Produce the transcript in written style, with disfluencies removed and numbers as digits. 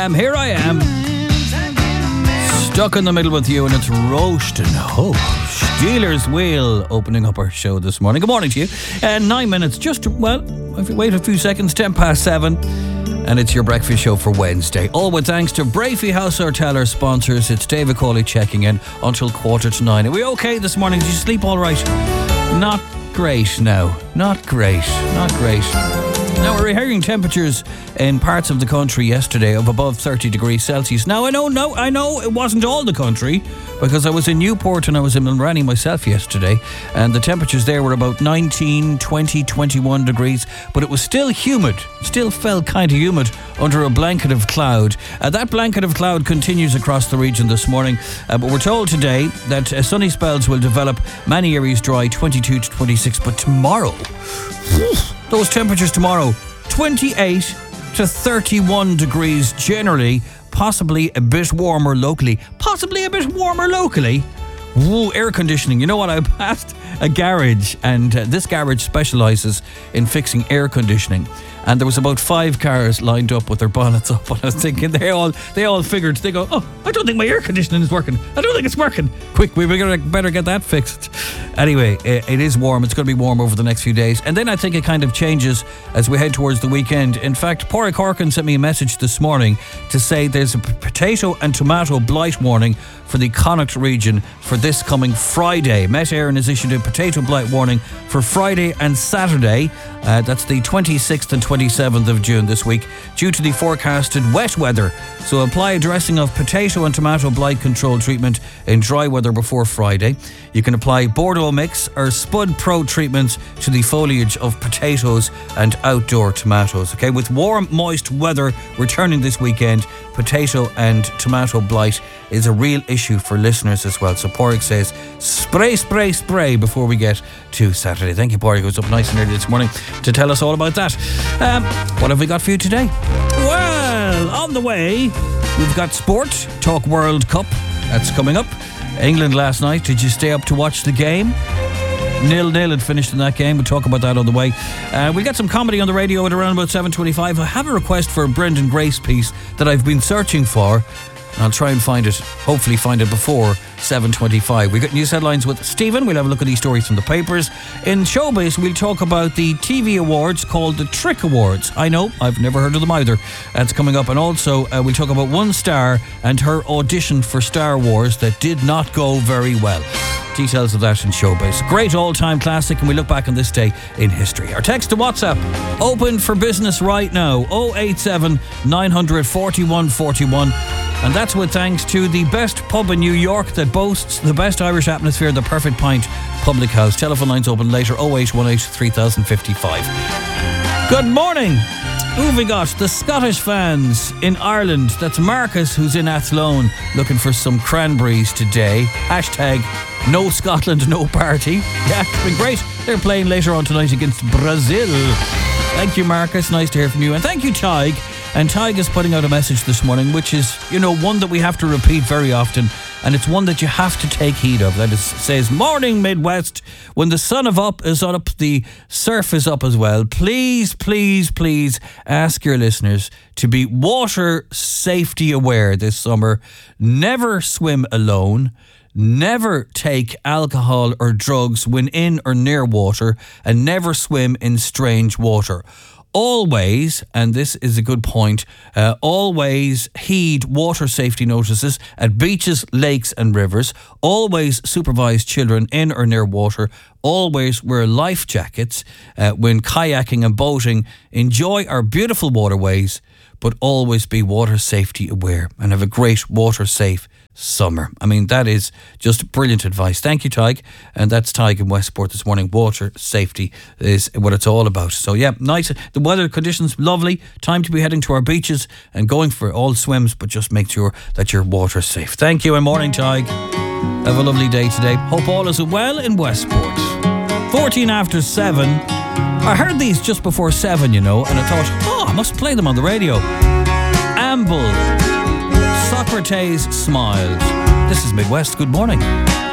Here I am. Stuck in the middle with you, and it's Roasting Hope. Steelers Wheel opening up our show this morning. Good morning to you. 9 minutes, if you wait a few seconds, 7:10. And it's your breakfast show for Wednesday. All with thanks to Brafey House Hotel, our sponsors. It's David Cawley checking in until 8:45. Are we okay this morning? Did you sleep all right? Not great now. Not great. Now, we're hearing temperatures in parts of the country yesterday of above 30 degrees Celsius. Now, I know it wasn't all the country, because I was in Newport and I was in Mulranny myself yesterday, and the temperatures there were about 19, 20, 21 degrees, but it was still humid. Still felt kind of humid under a blanket of cloud. That blanket of cloud continues across the region this morning, but we're told today that sunny spells will develop, many areas dry, 22 to 26, but tomorrow, those temperatures tomorrow, 28 to 31 degrees generally, possibly a bit warmer locally. Ooh, air conditioning. You know what? I passed a garage, and this garage specialises in fixing air conditioning. And there was about 5 cars lined up with their bonnets up, and I was thinking they all figured, they go, oh, I don't think my air conditioning is working. I don't think it's working. Quick, we better get that fixed. Anyway, it is warm. It's going to be warm over the next few days. And then I think it kind of changes as we head towards the weekend. In fact, Pádraig Corkin sent me a message this morning to say there's a potato and tomato blight warning for the Connacht region for this coming Friday. Met Éireann has issued a potato blight warning for Friday and Saturday. That's the 26th and 27th of June this week, due to the forecasted wet weather. So apply a dressing of potato and tomato blight control treatment in dry weather before Friday. You can apply Bordeaux Mix or Spud Pro treatments to the foliage of potatoes and outdoor tomatoes. Okay, with warm, moist weather returning this weekend, potato and tomato blight is a real issue for listeners as well. So Pádraig says, spray before we get to Saturday. Thank you, Pádraig. He was up nice and early this morning to tell us all about that. What have we got for you today? Well, on the way, we've got sport, Talk World Cup. That's coming up. England last night. Did you stay up to watch the game? 0-0 had finished in that game. We'll talk about that on the way. We'll get some comedy on the radio at around about 7:25. I have a request for a Brendan Grace piece that I've been searching for. I'll try and find it, hopefully find it before 7:25. We got news headlines with Stephen. We'll have a look at these stories from the papers. In Showbiz, we'll talk about the TV awards called the Trick Awards. I know, I've never heard of them either. That's coming up. And also, we'll talk about one star and her audition for Star Wars that did not go very well. Details of that in Showbiz. Great all-time classic, and we look back on this day in history. Our text to WhatsApp, open for business right now, 087 900 4141. And that's with thanks to the best pub in New York that boasts the best Irish atmosphere, the Perfect Pint Public House. Telephone lines open later, 0818 3055. Good morning. Who have we got? The Scottish fans in Ireland. That's Marcus, who's in Athlone, looking for some cranberries today. Hashtag no Scotland, no party. Yeah, it's been great. They're playing later on tonight against Brazil. Thank you, Marcus. Nice to hear from you. And thank you, Tig. And Tig is putting out a message this morning, which is, one that we have to repeat very often. And it's one that you have to take heed of. That is, says, morning Midwest, when the sun is up, the surf is up as well. Please, please, please ask your listeners to be water safety aware this summer. Never swim alone. Never take alcohol or drugs when in or near water, and never swim in strange water. Always, and this is a good point, always heed water safety notices at beaches, lakes and rivers. Always supervise children in or near water. Always wear life jackets when kayaking and boating. Enjoy our beautiful waterways, but always be water safety aware and have a great water safe summer. I mean, that is just brilliant advice. Thank you, Tig. And that's Tig in Westport this morning. Water safety is what it's all about. So yeah, nice. The weather conditions, lovely. Time to be heading to our beaches and going for all swims, but just make sure that you're water safe. Thank you, and morning, Tig. Have a lovely day today. Hope all is well in Westport. 14 after 7. I heard these just before 7, and I thought, I must play them on the radio. Amble, Socrates Smiles. This is Midwest. Good morning.